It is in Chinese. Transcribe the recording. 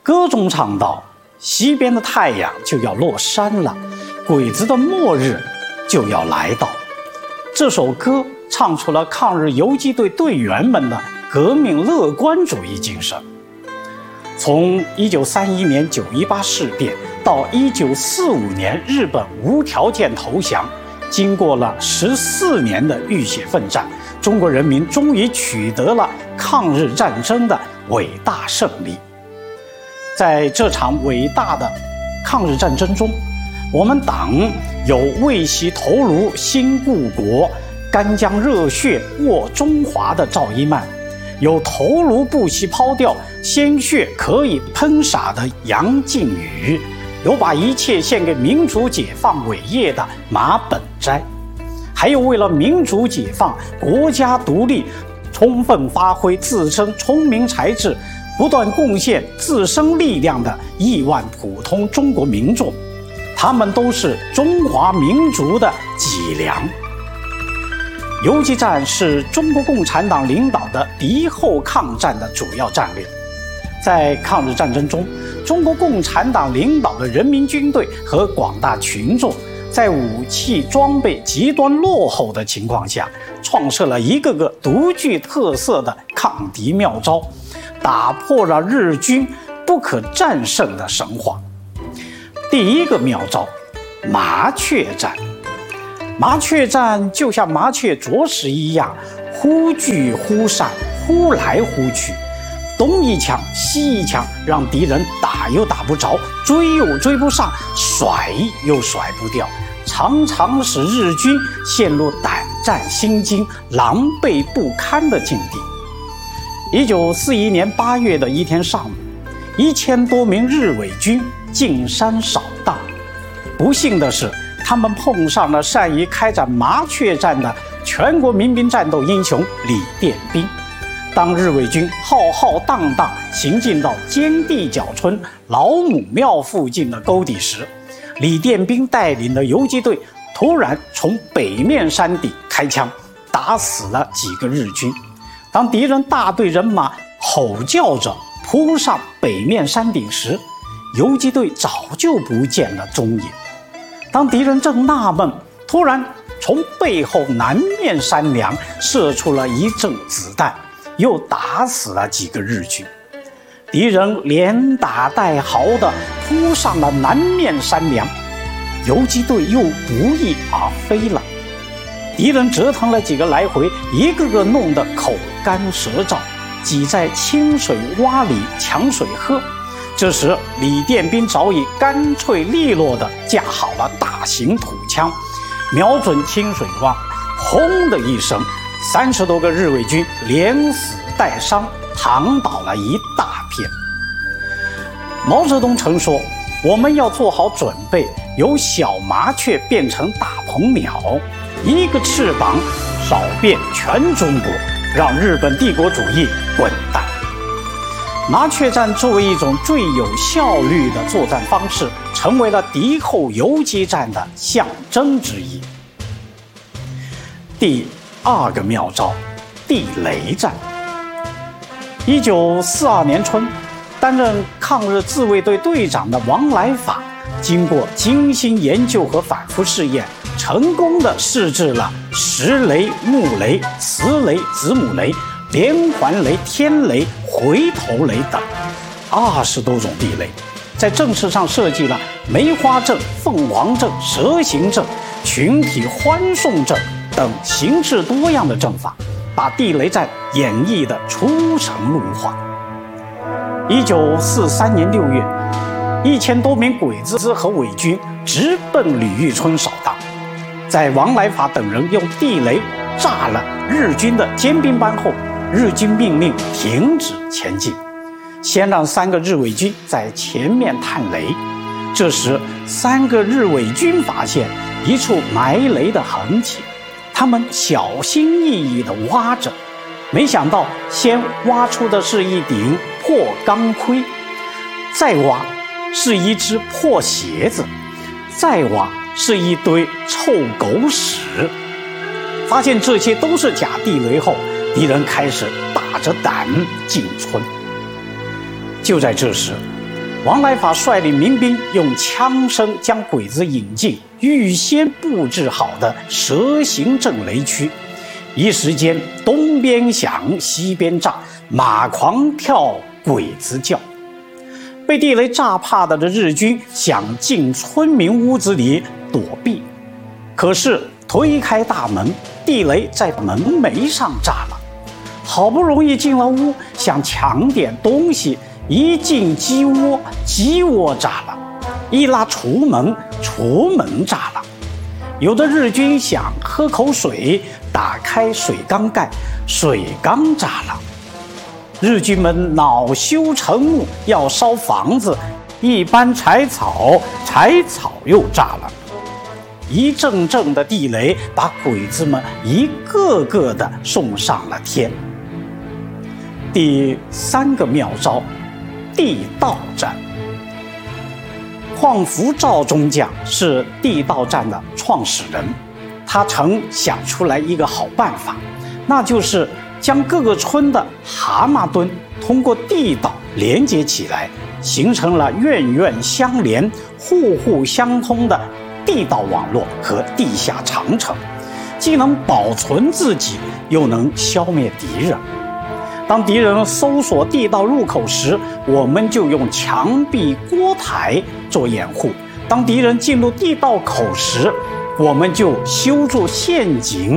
歌中唱道：西边的太阳就要落山了，鬼子的末日就要来到。这首歌唱出了抗日游击队队员们的革命乐观主义精神。从1931年9·18事变到1945年日本无条件投降，经过了14年的浴血奋战，中国人民终于取得了抗日战争的伟大胜利。在这场伟大的抗日战争中，我们党有为惜头颅兴故国、干将热血握中华的赵一曼，有头颅不惜抛掉、鲜血可以喷洒的杨靖宇，有把一切献给民主解放伟业的马本斋，还有为了民主解放、国家独立，充分发挥自身聪明才智，不断贡献自身力量的亿万普通中国民众，他们都是中华民族的脊梁。游击战是中国共产党领导的敌后抗战的主要战略。在抗日战争中，中国共产党领导的人民军队和广大群众在武器装备极端落后的情况下，创设了一个个独具特色的抗敌妙招，打破了日军不可战胜的神话。第一个妙招，麻雀战。麻雀战就像麻雀啄食一样，忽聚忽散，忽来忽去，东一枪西一枪，让敌人打又打不着，追又追不上，甩又甩不掉，常常使日军陷入胆战心惊、狼狈不堪的境地。1941年8月的一天上午，1000多名日伪军进山扫荡，不幸的是，他们碰上了善于开展麻雀战的全国民兵战斗英雄李殿斌。当日伪军浩浩荡荡行进到坚地角村老母庙附近的沟底时，李殿斌带领的游击队突然从北面山顶开枪，打死了几个日军。当敌人大队人马吼叫着扑上北面山顶时，游击队早就不见了踪影。当敌人正纳闷，突然从背后南面山梁射出了一阵子弹，又打死了几个日军。敌人连打带嚎地扑上了南面山梁，游击队又不翼而飞了。敌人折腾了几个来回，一个个弄得口干舌燥，挤在清水洼里抢水喝。这时李殿斌早已干脆利落地架好了大型土枪，瞄准清水洼，轰的一声，30多个日伪军连死带伤躺倒了一大片。毛泽东曾说，我们要做好准备，由小麻雀变成大鹏鸟，一个翅膀扫遍全中国，让日本帝国主义滚蛋。麻雀战作为一种最有效率的作战方式，成为了敌后游击战的象征之一。第二个妙招，地雷战。1942年春，担任抗日自卫队队长的王来法，经过精心研究和反复试验，成功地试制了石雷、木雷、磁雷、子母雷、连环雷、天雷、回头雷等20多种地雷，在阵势上设计了梅花阵、凤凰阵、蛇形阵、群体欢送阵等形式多样的阵法，把地雷战演绎得出神入化。1943年6月，1000多名鬼子和伪军直奔李玉村扫荡，在王来法等人用地雷炸了日军的尖兵班后，日军命令停止前进，先让3个日伪军在前面探雷。这时3个日伪军发现一处埋雷的痕迹，他们小心翼翼地挖着，没想到先挖出的是一顶破钢盔，再挖是一只破鞋子，再挖是一堆臭狗屎。发现这些都是假地雷后，敌人开始大着胆进村。就在这时， 王来法率领民兵用枪声将鬼子引进预先布置好的蛇形阵雷区，一时间东边响，西边炸，马狂跳，鬼子叫。被地雷炸怕的日军想进村民屋子里躲避，可是推开大门，地雷在门楣上炸了。好不容易进了屋，想抢点东西，一进鸡窝，鸡窝炸了；一拉厨门，厨门炸了。有的日军想喝口水，打开水缸盖，水缸炸了。日军们恼羞成怒，要烧房子，一般柴草，柴草又炸了。一阵阵的地雷把鬼子们一个个的送上了天。第3个妙招，地道战。况福赵中将是地道战的创始人，他曾想出来一个好办法，那就是将各个村的蛤蟆墩通过地道连接起来，形成了院院相连、户户相通的地道网络和地下长城，既能保存自己，又能消灭敌人。当敌人搜索地道入口时，我们就用墙壁、锅台做掩护；当敌人进入地道口时，我们就修筑陷阱